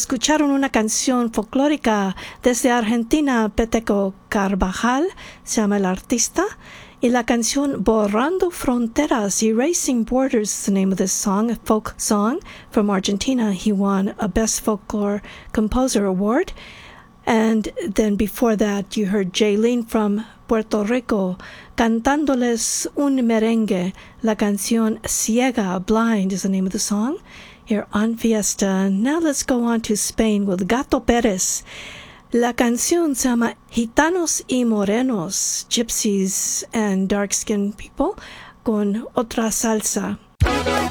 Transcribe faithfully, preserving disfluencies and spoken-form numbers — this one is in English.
escucharon una canción folclórica desde Argentina, Peteco Carvajal, se llama el artista, y la canción Borrando Fronteras, Erasing Borders is the name of this song, a folk song from Argentina. He won a Best Folklore Composer Award. And then before that, you heard Jaylene from Puerto Rico cantándoles un merengue. La canción Ciega, Blind is the name of the song here on Fiesta. Now let's go on to Spain with Gato Pérez. La canción se llama Gitanos y Morenos, Gypsies and Dark-Skinned People, con otra salsa.